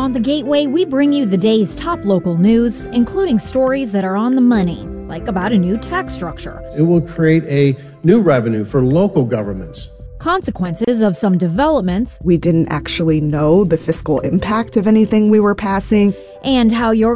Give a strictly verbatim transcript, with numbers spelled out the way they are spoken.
On The Gateway, we bring you the day's top local news, including stories that are on the money, like about a new tax structure. It will create a new revenue for local governments. Consequences of some developments. We didn't actually know the fiscal impact of anything we were passing. And how your